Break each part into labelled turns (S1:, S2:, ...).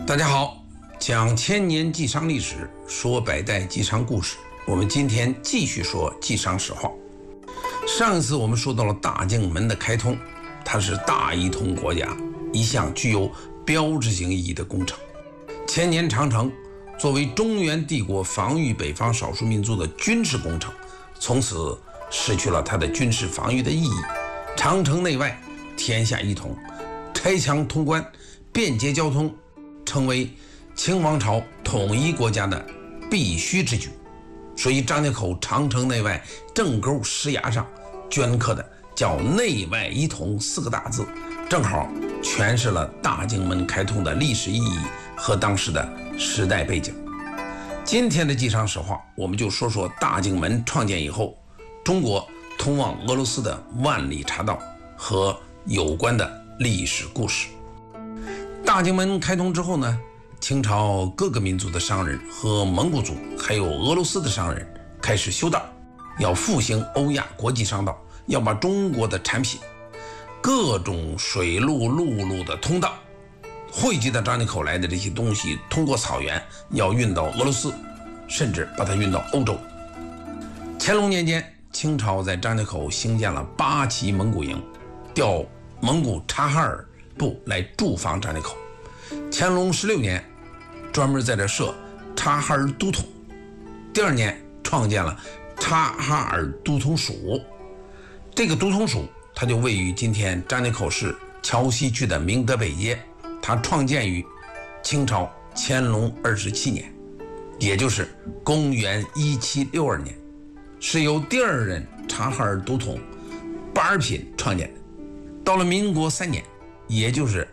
S1: 大家好，讲千年纪商历史，说百代纪商故事。我们今天继续说纪商史话。上一次我们说到了大境门的开通，它是大一统国家一项具有标志性意义的工程。千年长城作为中原帝国防御北方少数民族的军事工程，从此失去了它的军事防御的意义。长城内外天下一统，开墙通关，便捷交通，成为清王朝统一国家的必须之举。所以张家口长城内外正沟石崖上镌刻的叫内外一统4个大字，正好诠释了大境门开通的历史意义和当时的时代背景。今天的纪商史话，我们就说说大境门创建以后，中国通往俄罗斯的万里茶道和有关的历史故事。大境门开通之后呢，清朝各个民族的商人和蒙古族还有俄罗斯的商人开始修道，要复兴欧亚国际商道，要把中国的产品各种水路陆路的通道汇集到张家口来的这些东西，通过草原要运到俄罗斯，甚至把它运到欧洲。乾隆年间，清朝在张家口兴建了8旗蒙古营，调蒙古察哈尔部来驻防张家口。乾隆16年专门在这设察哈尔都统，第2年创建了察哈尔都统署。这个都统署它就位于今天张家口市桥西区的明德北街，它创建于清朝乾隆27年，也就是公元1762年，是由第2任察哈尔都统巴尔品创建的。到了民国3年，也就是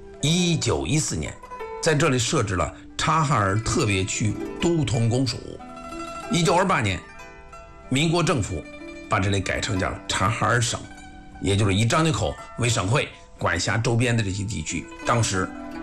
S1: 1914年，在这里设置了察哈尔特别区都统公署。1928年，民国政府把这里改成叫察哈尔省，也就是以张家口为省会，管辖周边的这些地区。当时